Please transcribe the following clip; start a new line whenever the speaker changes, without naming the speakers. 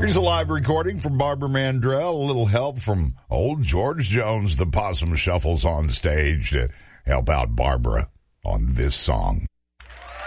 Here's a live recording from Barbara Mandrell. A little help from old George Jones. The Possum Shuffle's on stage to help out Barbara on this song.